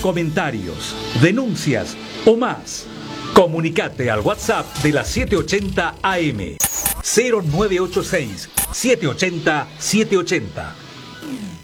comentarios, denuncias o más. Comunicate al WhatsApp de la 780 AM 0986 780 780.